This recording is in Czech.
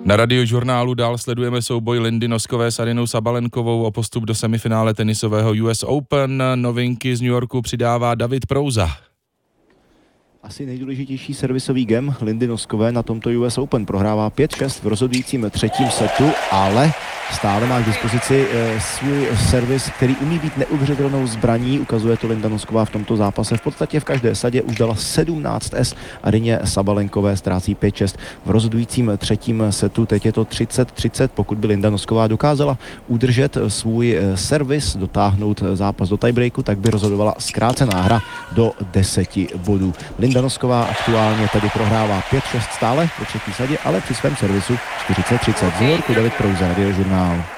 Na Radiožurnálu dál sledujeme souboj Lindy Noskové s Arynou Sabalenkovou o postup do semifinále tenisového US Open. Novinky z New Yorku přidává David Prouza. Asi nejdůležitější servisový gem Lindy Noskové na tomto US Open. Prohrává 5-6 v rozhodujícím třetím setu, ale stále má k dispozici svůj servis, který umí být neuvěřitelnou zbraní. Ukazuje to Linda Nosková v tomto zápase. V podstatě v každé sadě už dala 17 Aryně Sabalenkové, ztrácí 5-6 v rozhodujícím třetím setu. Teď je to 30-30. Pokud by Linda Nosková dokázala udržet svůj servis, dotáhnout zápas do tiebreaku, tak by rozhodovala zkrácená hra do 10 bodů. Linda Nosková aktuálně tedy prohrává 5-6 stále ve třetí sadě, ale při svém servisu 40-30. Z New Yorku David Prouza, Radiožurnál.